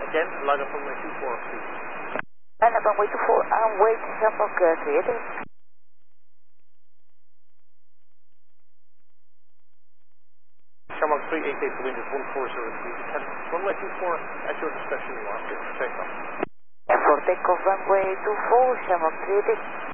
again, line up runway 24, please. Line up runway 24 and wait Shamrock created. Shamrock 388, the wind is 140, runway 24 at your discretion, you are clear for takeoff. And for takeoff runway 24, Shamrock 388.